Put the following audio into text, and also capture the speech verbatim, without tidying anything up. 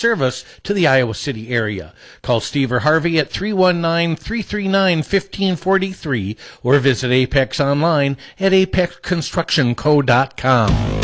service to the Iowa City area. Call Steve or Harvey at three one nine, three three nine, one five four three or visit Apex online at apex construction co dot com.